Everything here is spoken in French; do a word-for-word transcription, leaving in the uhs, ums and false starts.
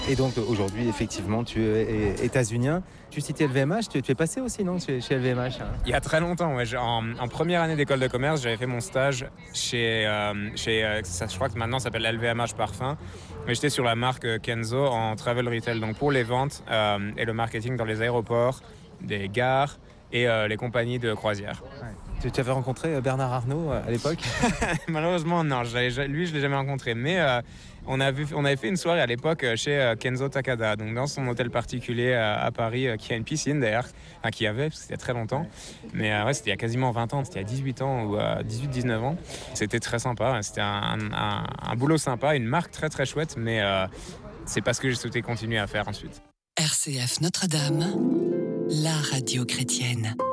Et donc aujourd'hui, effectivement, tu es états-unien. Tu citais L V M H, tu, tu es passé aussi, non, chez, chez L V M H hein. Il y a très longtemps, ouais. en, en première année d'école de commerce, j'avais fait mon stage chez, euh, chez euh, ça, je crois que maintenant ça s'appelle L V M H Parfum. Mais j'étais sur la marque Kenzo en travel retail, donc pour les ventes euh, et le marketing dans les aéroports, des gares et euh, les compagnies de croisière. Ouais. Tu, tu avais rencontré Bernard Arnault à l'époque? Malheureusement, non. Lui, je ne l'ai jamais rencontré. Mais euh, on, a vu, on avait fait une soirée à l'époque chez euh, Kenzo Takada, donc dans son hôtel particulier euh, à Paris, euh, qui a une piscine d'ailleurs, enfin, qui avait, parce que c'était très longtemps. Mais euh, ouais, c'était il y a quasiment vingt ans, c'était il y a dix-huit ans ou euh, dix-huit dix-neuf ans. C'était très sympa. C'était un, un, un boulot sympa, une marque très très chouette, mais euh, c'est pas ce que j'ai souhaité continuer à faire ensuite. R C F Notre-Dame, la radio chrétienne.